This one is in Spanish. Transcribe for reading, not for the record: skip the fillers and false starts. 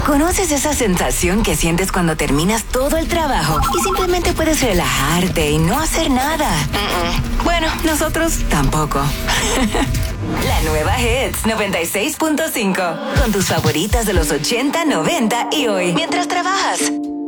¿Conoces esa sensación que sientes cuando terminas todo el trabajo y simplemente puedes relajarte y no hacer nada? Bueno, nosotros tampoco. La nueva Hits 96.5. Con tus favoritas de los 80, 90 y hoy. Mientras trabajas.